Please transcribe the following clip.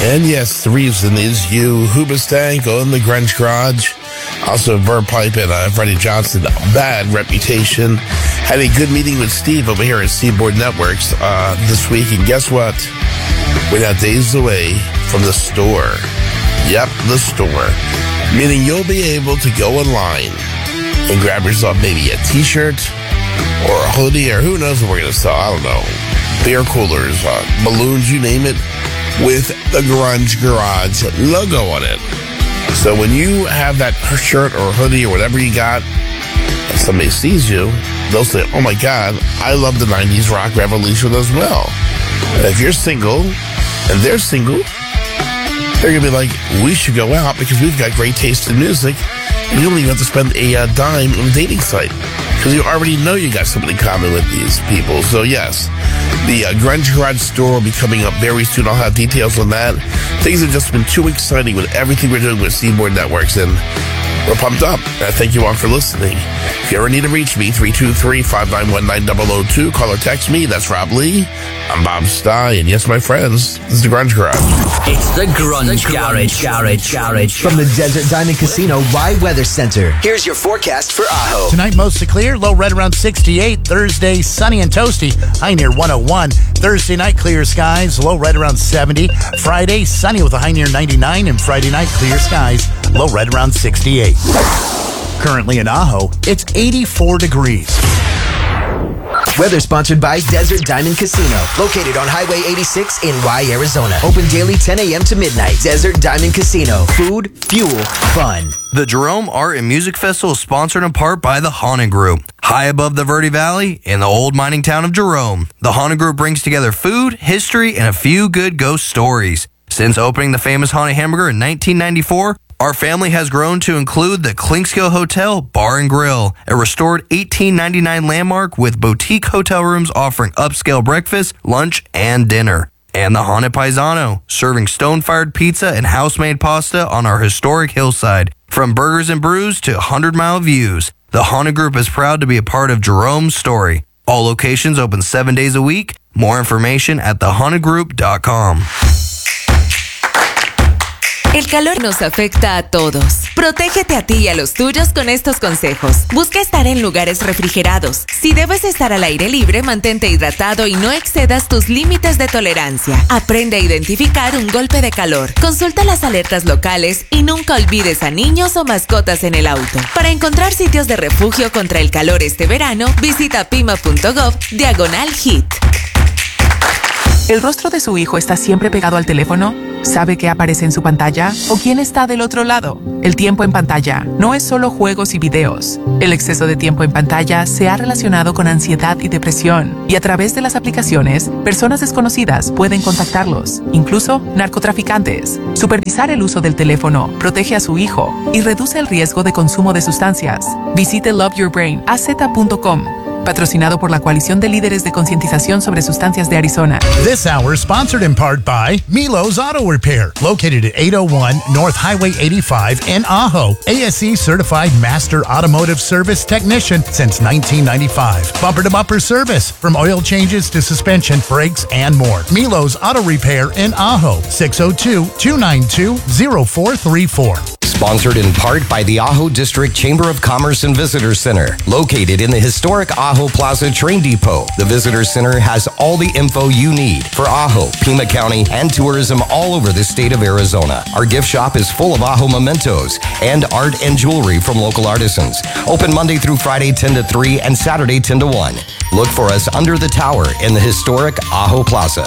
And yes, the reason is you, Hoobastank, own the Grunge Garage. Also, Verb Pipe and Freddie Johnson, bad reputation. Had a good meeting with Steve over here at Seaboard Networks this week. And guess what? We're now days away from the store. Yep, the store. Meaning you'll be able to go online and grab yourself maybe a t-shirt or a hoodie or who knows what we're going to sell. I don't know. Beer coolers, balloons, you name it, with the Grunge Garage logo on it. So when you have that shirt or hoodie or whatever you got, and somebody sees you, they'll say, oh my God, I love the 90s rock revolution as well. And if you're single and they're single, they're going to be like, we should go out because we've got great taste in music. And you don't even have to spend a dime on a dating site because you already know you got something in common with these people. So yes, the Grunge Garage store will be coming up very soon. I'll have details on that. Things have just been too exciting with everything we're doing with Seaboard Networks, and we're pumped up. And I thank you all for listening. If you ever need to reach me, 323-591-9002. Call or text me. That's Rob Lee. I'm Bob Stye, and yes, my friends, this is the Grunge Garage. It's the Grunge Garage. From the Desert Diamond Casino Weather Center. Here's your forecast for Ajo. Tonight, mostly clear. Low right around 68. Thursday, sunny and toasty. High near 101. Thursday night, clear skies. Low right around 70. Friday, sunny with a high near 99. And Friday night, clear skies. Low right around 68. Currently in Ajo, it's 84 degrees. Weather sponsored by Desert Diamond Casino, located on Highway 86 in Y, Arizona. Open daily 10 a.m. to midnight. Desert Diamond Casino. Food, fuel, fun. The Jerome Art and Music Festival is sponsored in part by the Haunted Group. High above the Verde Valley in the old mining town of Jerome, the Haunted Group brings together food, history, and a few good ghost stories. Since opening the famous Haunted Hamburger in 1994, our family has grown to include the Klinkskill Hotel Bar and Grill, a restored 1899 landmark with boutique hotel rooms offering upscale breakfast, lunch, and dinner. And the Haunted Paisano, serving stone-fired pizza and house-made pasta on our historic hillside. From burgers and brews to 100-mile views, the Haunted Group is proud to be a part of Jerome's story. All locations open 7 days a week. More information at thehauntedgroup.com. El calor nos afecta a todos. Protégete a ti y a los tuyos con estos consejos. Busca estar en lugares refrigerados. Si debes estar al aire libre, mantente hidratado y no excedas tus límites de tolerancia. Aprende a identificar un golpe de calor. Consulta las alertas locales y nunca olvides a niños o mascotas en el auto. Para encontrar sitios de refugio contra el calor este verano, visita pima.gov/HEAT. ¿El rostro de su hijo está siempre pegado al teléfono? ¿Sabe qué aparece en su pantalla? ¿O quién está del otro lado? El tiempo en pantalla no es solo juegos y videos. El exceso de tiempo en pantalla se ha relacionado con ansiedad y depresión. Y a través de las aplicaciones, personas desconocidas pueden contactarlos, incluso narcotraficantes. Supervisar el uso del teléfono protege a su hijo y reduce el riesgo de consumo de sustancias. Visite loveyourbrainaz.com. Patrocinado por la Coalición de Líderes de Concientización sobre Sustancias de Arizona. This hour is sponsored in part by Milo's Auto Repair, located at 801 North Highway 85 in Ajo. ASE certified master automotive service technician since 1995. Bumper-to-bumper service, from oil changes to suspension, brakes, and more. Milo's Auto Repair in Ajo, 602-292-0434. Sponsored in part by the Ajo District Chamber of Commerce and Visitor Center, located in the historic Ajo Plaza Train Depot. The Visitor Center has all the info you need for Ajo, Pima County, and tourism all over the state of Arizona. Our gift shop is full of Ajo mementos and art and jewelry from local artisans. Open Monday through Friday 10 to 3 and Saturday 10 to 1. Look for us under the tower in the historic Ajo Plaza.